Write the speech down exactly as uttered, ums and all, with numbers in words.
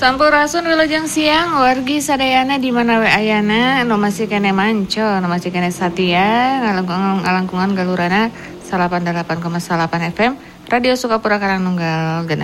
Sampurasun wilujeng siang wargi sadayana di mana we ayana anu masih kene manco anu masih kene satia ngalangkungan ngalangkungan galurana delapan puluh delapan koma delapan F M Radio Sukapura Karangnunggal genep